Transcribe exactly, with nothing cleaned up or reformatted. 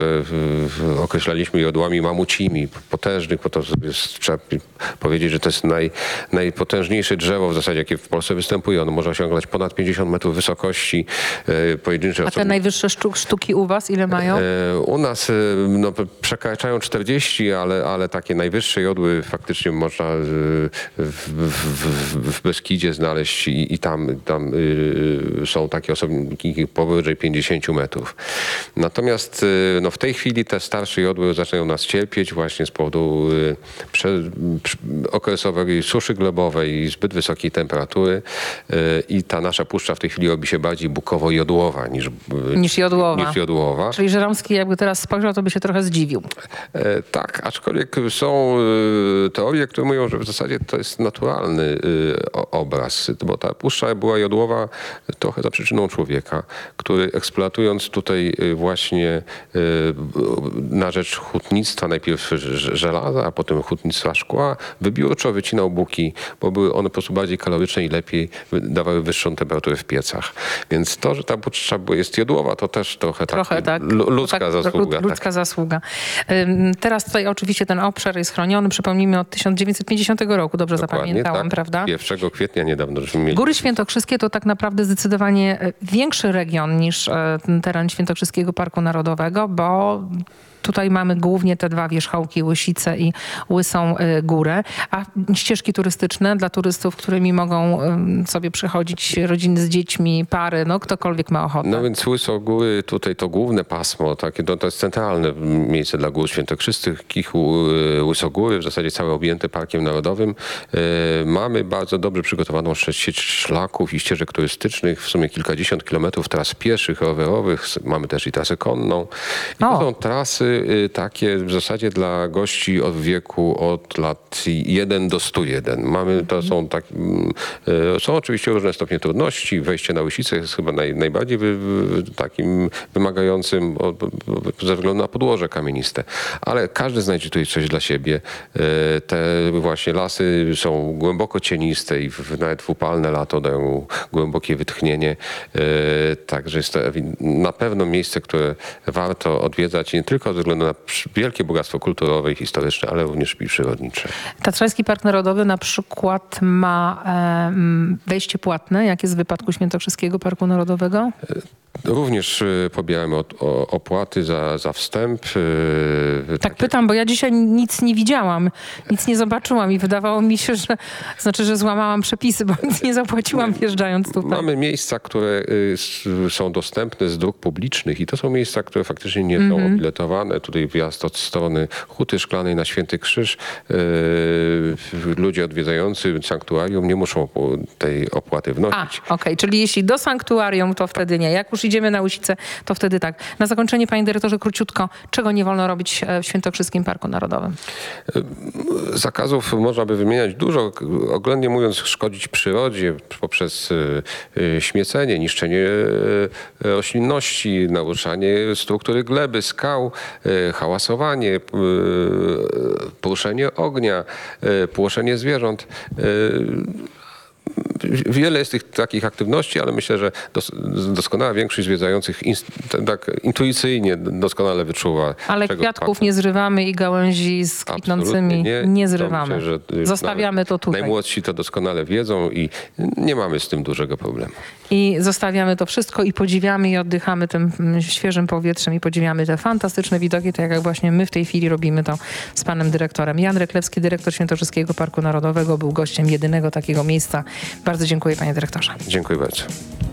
określaliśmy jodłami mamucimi, potężnych, bo to jest, trzeba powiedzieć, że to jest naj, najpotężniejsze drzewo w zasadzie, jakie w Polsce występuje. Ono może osiągać ponad pięćdziesiąt metrów wysokości. Pojedyncze A te osoby... najwyższe sztuk, sztuki u was ile mają? U nas no, przekraczają czterdzieści, ale, ale takie najwyższe jodły faktycznie można w, w, w Beskidzie znaleźć i, i tam, tam są takie osobniki powyżej pięćdziesięciu metrów. Natomiast no, w tej chwili te starsze jodły zaczynają nas cierpieć właśnie z powodu prze, prze, okresowej suszy glebowej i zbyt wysokiej temperatury i ta nasza puszcza w tej chwili robi się bardziej bukowo-jodłowa niż, niż, jodłowa. niż jodłowa. Czyli Żeromski jakby teraz spojrzał, to by się trochę zdziwił. E, tak, aczkolwiek są e, teorie, które mówią, że w zasadzie to jest naturalny e, obraz, bo ta puszcza była jodłowa trochę za przyczyną człowieka, który eksploatując tutaj właśnie e, na rzecz hutnictwa, najpierw żelaza, a potem hutnictwa szkła, wybiórczo wycinał buki, bo były one po prostu bardziej kaloryczne i lepiej dawały wyższą temperaturę w piecach. Więc to, że ta puszcza jest jodłowa, to też trochę, trochę tak, ludzka tak, zasługa. Ludzka tak. zasługa. Teraz tutaj oczywiście ten obszar jest chroniony, przypomnijmy, od tysiąc dziewięćset pięćdziesiątego roku, dobrze Dokładnie, zapamiętałam, tak. prawda? pierwszego kwietnia niedawno żeśmy mieli. Góry Świętokrzyskie to tak naprawdę zdecydowanie większy region niż ten teren Świętokrzyskiego Parku Narodowego, bo tutaj mamy głównie te dwa wierzchołki, Łysice i Łysą Górę, a ścieżki turystyczne dla turystów, którymi mogą sobie przychodzić rodziny z dziećmi, pary, no ktokolwiek ma ochotę. No więc Łysogóry, tutaj to główne pasmo, takie, to, to jest centralne miejsce dla gór świętokrzyskich, Łysogóry, w zasadzie całe objęte Parkiem Narodowym. E, mamy bardzo dobrze przygotowaną sieć szlaków i ścieżek turystycznych, w sumie kilkadziesiąt kilometrów tras pieszych, rowerowych, mamy też i trasę konną. I to są trasy takie w zasadzie dla gości od wieku od lat jeden do stu jeden. Mamy, to są tak, są oczywiście różne stopnie trudności. Wejście na Łysicę jest chyba naj, najbardziej wy, takim wymagającym o, ze względu na podłoże kamieniste. Ale każdy znajdzie tutaj coś dla siebie. Te właśnie lasy są głęboko cieniste i w, nawet w upalne lato dają głębokie wytchnienie. Także jest to na pewno miejsce, które warto odwiedzać nie tylko ze względu na wielkie bogactwo kulturowe i historyczne, ale również i przyrodnicze. Tatrzański Park Narodowy na przykład ma e, wejście płatne, jak jest w wypadku Świętokrzyskiego Parku Narodowego? Również pobieramy opłaty za, za wstęp. Tak, tak pytam, bo ja dzisiaj nic nie widziałam, nic nie zobaczyłam i wydawało mi się, że znaczy, że złamałam przepisy, bo nic nie zapłaciłam wjeżdżając tutaj. Mamy miejsca, które są dostępne z dróg publicznych i to są miejsca, które faktycznie nie są mm-hmm. obiletowane. Tutaj wjazd od strony Huty Szklanej na Święty Krzyż. Ludzie odwiedzający sanktuarium nie muszą tej opłaty wnosić. A, okej, okay. Czyli jeśli do sanktuarium, to wtedy nie. Jak już idziemy na Łysicę, to wtedy tak. Na zakończenie, panie dyrektorze, króciutko, czego nie wolno robić w Świętokrzyskim Parku Narodowym? Zakazów można by wymieniać dużo. Oględnie mówiąc, szkodzić przyrodzie poprzez śmiecenie, niszczenie roślinności, naruszanie struktury gleby, skał, hałasowanie, poruszenie ognia, płoszenie zwierząt. Wiele jest tych takich aktywności, ale myślę, że dos doskonała większość zwiedzających tak intuicyjnie doskonale wyczuwa. Ale kwiatków nie zrywamy i gałęzi z kwitnącymi nie, nie zrywamy. Myślę, że zostawiamy to tutaj. Najmłodsi to doskonale wiedzą i nie mamy z tym dużego problemu. I zostawiamy to wszystko i podziwiamy i oddychamy tym świeżym powietrzem i podziwiamy te fantastyczne widoki, tak jak właśnie my w tej chwili robimy to z panem dyrektorem. Jan Reklewski, dyrektor Świętokrzyskiego Parku Narodowego, był gościem jedynego takiego miejsca. Bardzo dziękuję, panie dyrektorze. Dziękuję bardzo.